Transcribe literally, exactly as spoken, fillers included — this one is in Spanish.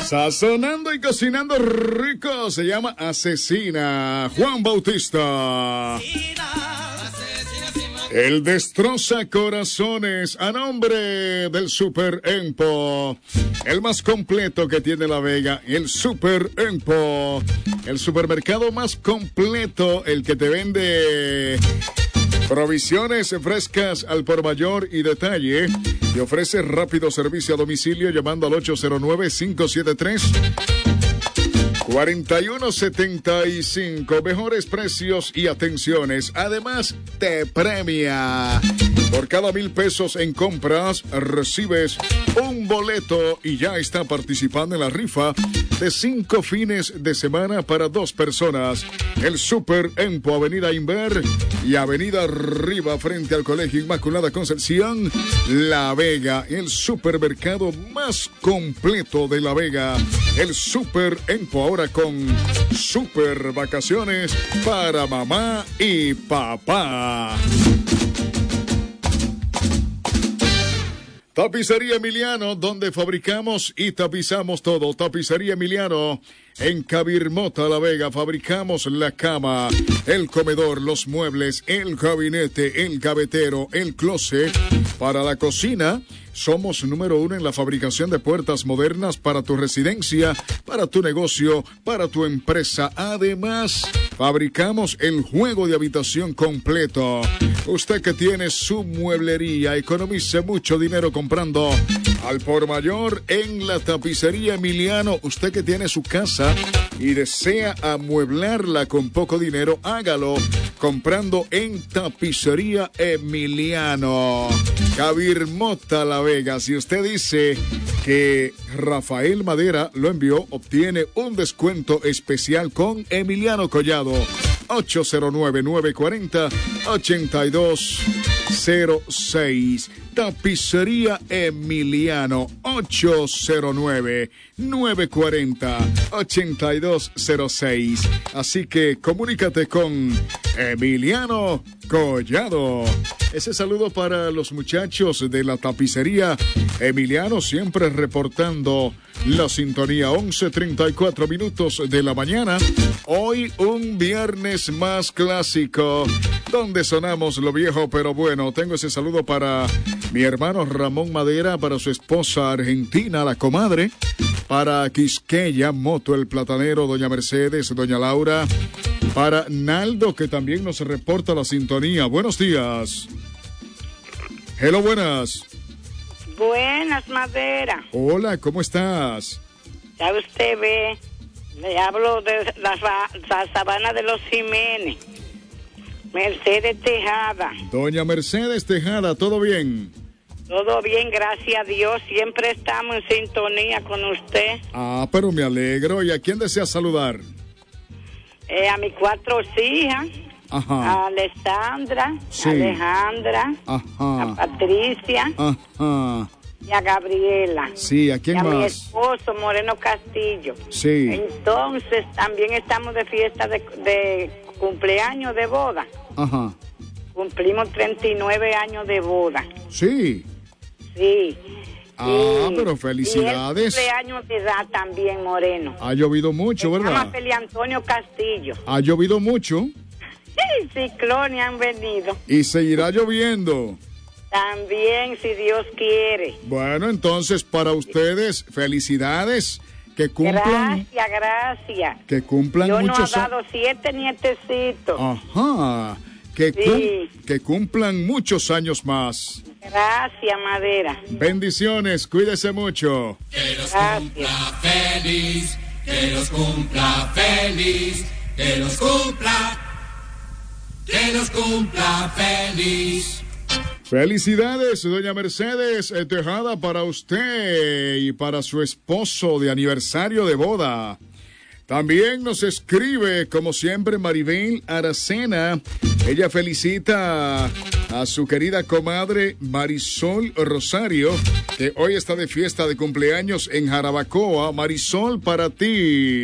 Sazonando y cocinando rico, se llama Asesina, Juan Bautista. El destroza corazones a nombre del Super Empo, el más completo que tiene La Vega, el Super Empo, el supermercado más completo, el que te vende provisiones frescas al por mayor y detalle. Y ofrece rápido servicio a domicilio llamando al ocho cero nueve, cinco siete tres, cuatro uno siete cinco. Mejores precios y atenciones. Además, te premia. Por cada mil pesos en compras, recibes un boleto y ya está participando en la rifa de cinco fines de semana para dos personas. El Super Empo, Avenida Inver y Avenida Arriba, frente al Colegio Inmaculada Concepción, La Vega. El supermercado más completo de La Vega. El Super Empo, ahora con super vacaciones para mamá y papá. Tapicería Emiliano, donde fabricamos y tapizamos todo. Tapicería Emiliano, en Cabirmota, La Vega. Fabricamos la cama, el comedor, los muebles, el gabinete, el gavetero, el closet. Para la cocina, somos número uno en la fabricación de puertas modernas para tu residencia, para tu negocio, para tu empresa. Además, fabricamos el juego de habitación completo. Usted que tiene su mueblería, economice mucho dinero comprando al por mayor en la Tapicería Emiliano. Usted que tiene su casa y desea amueblarla con poco dinero, hágalo comprando en Tapicería Emiliano. Cabirmota, La Vega. Si usted dice que Rafael Madera lo envió, obtiene un descuento especial con Emiliano Collado. ocho cero nueve, nueve cuatro cero, ocho dos cero seis. Tapicería Emiliano, ocho cero nueve, nueve cuatro cero, ocho dos cero seis. Así que comunícate con Emiliano Collado. Ese saludo para los muchachos de la Tapicería Emiliano, siempre reportando la sintonía. Once treinta y cuatro minutos de la mañana. Hoy un viernes más clásico, donde sonamos lo viejo pero bueno. Tengo ese saludo para mi hermano Ramón Madera, para su esposa argentina, la comadre, para Quisqueya Moto, el platanero, doña Mercedes, doña Laura, para Naldo, que también nos reporta la sintonía. Buenos días. Hello, buenas. Buenas, Madera. Hola, ¿cómo estás? Ya usted ve, le hablo de la, la sabana de los Jiménez. Mercedes Tejada. Doña Mercedes Tejada, ¿todo bien? Todo bien, gracias a Dios. Siempre estamos en sintonía con usted. Ah, pero me alegro. ¿Y a quién desea saludar? Eh, a mis cuatro hijas. Ajá. A Alessandra, sí. a Alejandra, ajá. a Patricia, ajá. y a Gabriela. Sí, ¿a quién y a más? mi esposo, Moreno Castillo. Sí. Entonces, también estamos de fiesta de, de cumpleaños de boda. Ajá. Cumplimos treinta y nueve años de boda. Sí. Sí. Ah, y, pero felicidades. Y el cumpleaños de edad también, Moreno. Ha llovido mucho, Se ¿verdad? llama Feli Antonio Castillo. Ha llovido mucho. Sí, ciclones han venido. Y seguirá lloviendo. También, si Dios quiere. Bueno, entonces, para ustedes, felicidades. Que cumplan. Gracias, gracias. Que cumplan Yo muchos nos ha dado siete nietecitos. Ajá. Que, sí. cum que cumplan muchos años más. Gracias, Madera. Bendiciones, cuídese mucho. Que los cumpla feliz, que los cumpla feliz, que los cumpla, que los cumpla feliz. Felicidades, doña Mercedes Tejada, para usted y para su esposo de aniversario de boda. También nos escribe, como siempre, Maribel Aracena. Ella felicita a su querida comadre Marisol Rosario, que hoy está de fiesta de cumpleaños en Jarabacoa. Marisol, para ti.